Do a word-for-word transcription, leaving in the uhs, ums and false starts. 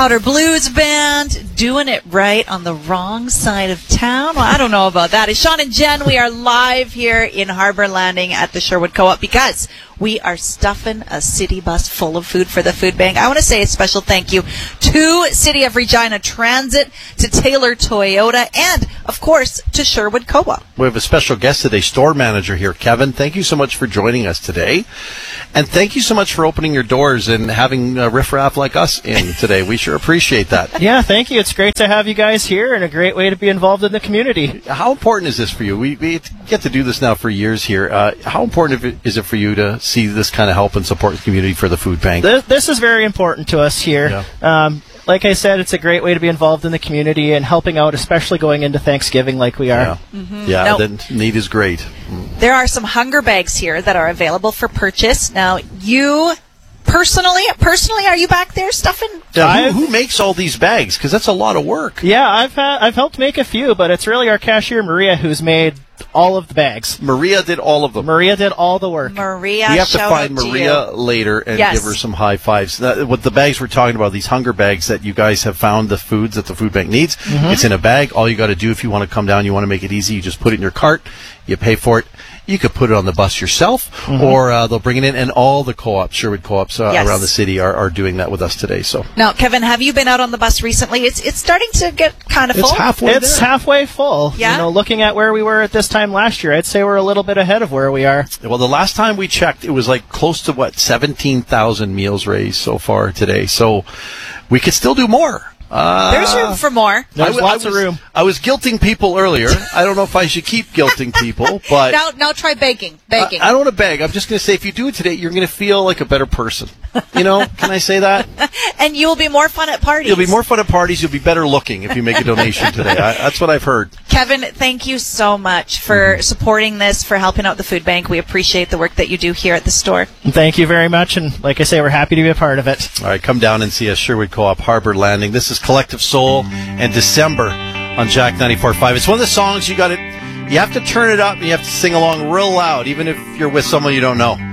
Powder Blues Band, doing it right on the wrong side of town. Well, I don't know about that. It's Sean and Jen. We are live here in Harbor Landing at the Sherwood Co-op because we are stuffing a city bus full of food for the food bank. I want to say a special thank you to City of Regina Transit, to Taylor Toyota, and, of course, to Sherwood Co-op. We have a special guest today, store manager here, Kevin. Thank you so much for joining us today. And thank you so much for opening your doors and having a riffraff like us in today. We sure appreciate that. Yeah, thank you. It's great to have you guys here and a great way to be involved in the community. How important is this for you? We, we get to do this now for years here. Uh, how important is it for you to see this kind of help and support the community for the food bank? This, this is very important to us here. Yeah. Um, like I said, it's a great way to be involved in the community and helping out, especially going into Thanksgiving like we are. Yeah, Mm-hmm. yeah Now, the need is great. there are some hunger bags here that are available for purchase. Now, you personally, personally, are you back there stuffing? Now, who, who makes all these bags? Because that's a lot of work. Yeah, I've ha- I've helped make a few, but it's really our cashier, Maria, who's made all of the bags. Maria did all of them. Maria did all the work. Maria, We have to shout find out to Maria you. later and Yes. give her some high fives. That, what the bags we're talking about, these hunger bags that you guys have found the foods that the food bank needs. Mm-hmm. It's in a bag. All you got to do if you want to come down, you want to make it easy, you just put it in your cart, you pay for it. You could put it on the bus yourself, Mm-hmm. or uh, they'll bring it in, and all the co-ops, Sherwood co-ops uh, Yes. around the city are, are doing that with us today. So Now, Kevin, have you been out on the bus recently? It's it's starting to get kind of it's full. halfway It's there. halfway full. Yeah? You know, looking at where we were at this time last year, I'd say we're a little bit ahead of where we are. Well, the last time we checked, it was like close to, what, seventeen thousand meals raised so far today. So we could still do more. Uh, There's room for more. There's I w- lots I of was- room. I was guilting people earlier. I don't know if I should keep guilting people, but Now, now try begging. Begging. I, I don't want to beg. I'm just going to say, if you do it today, you're going to feel like a better person. You know, can I say that? And you will be more fun at parties. You'll be more fun at parties. You'll be better looking if you make a donation today. I, that's what I've heard. Kevin, thank you so much for Mm-hmm. supporting this, for helping out the food bank. We appreciate the work that you do here at the store. And thank you very much, and like I say, we're happy to be a part of it. All right, come down and see us, Sherwood Co-op, Harbor Landing. This is Collective Soul and December on Jack ninety-four point five. It's one of the songs you got to, you have to turn it up and you have to sing along real loud, even if you're with someone you don't know.